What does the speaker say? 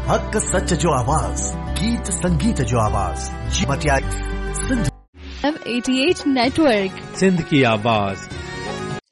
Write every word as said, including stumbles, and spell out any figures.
हक सच जो आवाज, गीत संगीत जो आवाज, मटियाई Sindh M eighty eight network, Sindh की आवाज